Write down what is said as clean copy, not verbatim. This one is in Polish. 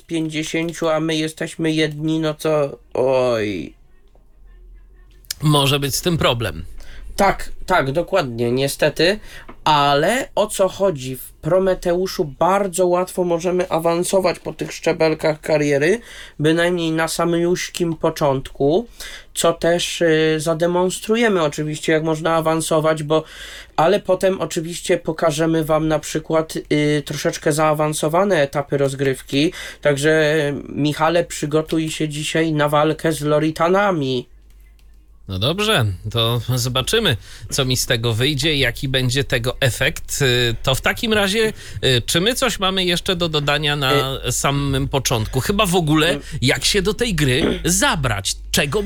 50, a my jesteśmy jedni, no to oj. Może być z tym problem. Tak, dokładnie, niestety, ale o co chodzi? W Prometeuszu bardzo łatwo możemy awansować po tych szczebelkach kariery, bynajmniej na samym początku, co też zademonstrujemy oczywiście, jak można awansować, ale potem oczywiście pokażemy wam na przykład troszeczkę zaawansowane etapy rozgrywki, także Michale, przygotuj się dzisiaj na walkę z Loritanami. No dobrze, to zobaczymy, co mi z tego wyjdzie i jaki będzie tego efekt. To w takim razie, czy my coś mamy jeszcze do dodania na samym początku? Chyba w ogóle, jak się do tej gry zabrać? Czego